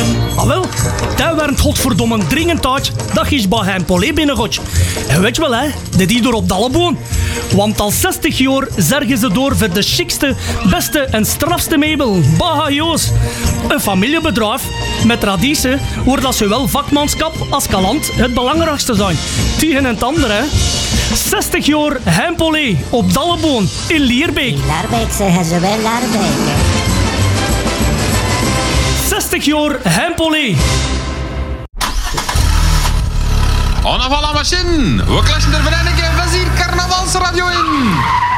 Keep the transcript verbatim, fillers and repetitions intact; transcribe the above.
Ah wel, daar werd godverdomme dringend uit dat je bij Hein Polé binnengooit. En weet je wel hè, dit hier door op Dalleboon. Want al zestig jaar zorgen ze door voor de chicste, beste en strafste meubel. Bah Joos. Een familiebedrijf met traditie, waar dat zowel vakmanschap als kalant het belangrijkste zijn. Tegen het andere hè. zestig jaar Hein Polé op Dalleboon in Lierbeek. In Laarbeek zeggen ze wel Laarbeek, hè. zestig jaar Hein Polé. On a la machine. We klatschen er vereniging van hier carnavalsradio in.